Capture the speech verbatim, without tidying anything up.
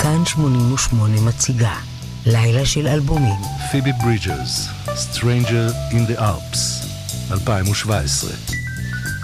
כאן שמונים ושמונה מציגה לילה של אלבומים. פיבי ברידג'רס, Stranger in the Alps, אלפיים שבע עשרה.